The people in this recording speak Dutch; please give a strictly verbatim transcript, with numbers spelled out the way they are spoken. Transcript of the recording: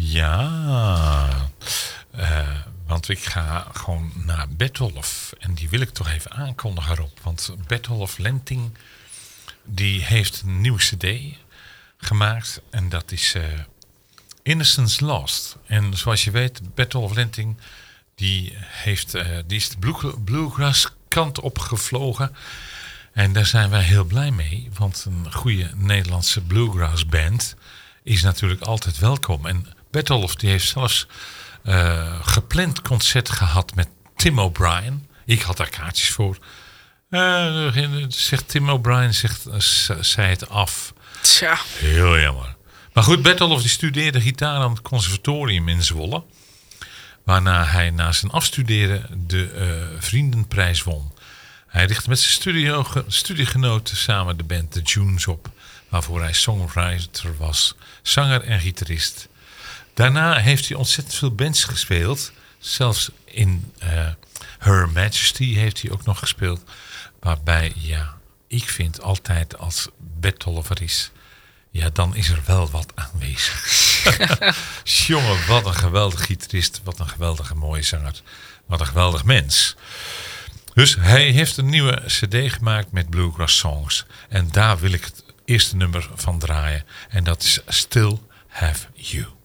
Ja, uh, want ik ga gewoon naar Bertolf. En die wil ik toch even aankondigen, Rob. Want Bertolf Lenting, die heeft een nieuwe cd gemaakt. En dat is uh, Innocence Lost. En zoals je weet, Bertolf Lenting, die, heeft, uh, die is de bluegrass kant opgevlogen. En daar zijn wij heel blij mee. Want een goede Nederlandse bluegrass band is natuurlijk altijd welkom. En Bertolf die heeft zelfs uh, gepland concert gehad met Tim O'Brien. Ik had daar kaartjes voor. Uh, zegt Tim O'Brien, zegt, uh, zei het af. Tja. Heel jammer. Maar goed, Bertolf die studeerde gitaar aan het conservatorium in Zwolle. Waarna hij na zijn afstuderen de uh, Vriendenprijs won. Hij richtte met zijn studio, studiegenoten samen de band The Junes op. Waarvoor hij songwriter was, zanger en gitarist. Daarna heeft hij ontzettend veel bands gespeeld. Zelfs in uh, Her Majesty heeft hij ook nog gespeeld. Waarbij, ja, ik vind altijd als Bertolf er is, ja, dan is er wel wat aanwezig. Jongen, wat een geweldig gitarist. Wat een geweldige mooie zanger. Wat een geweldig mens. Dus hij heeft een nieuwe cd gemaakt met bluegrass songs. En daar wil ik het eerste nummer van draaien. En dat is Still Have You.